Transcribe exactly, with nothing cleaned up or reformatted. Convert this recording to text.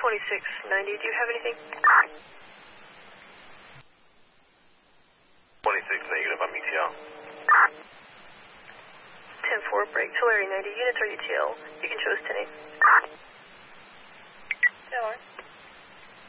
twenty-six ninety, do you have anything? twenty-six negative, I'm E T L. ten four, break to Larry ninety, units are U T L. You can show us ten eight.